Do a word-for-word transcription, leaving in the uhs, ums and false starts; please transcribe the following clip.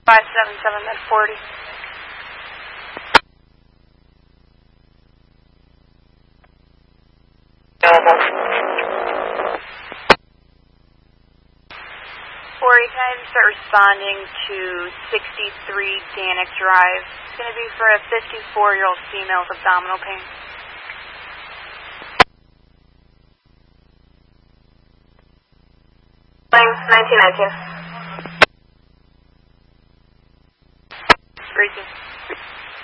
five seven seven med forty. forty, can I start responding to sixty-three Danick Drive? It's going to be for a fifty-four-year-old female with abdominal pain. nineteen nineteen.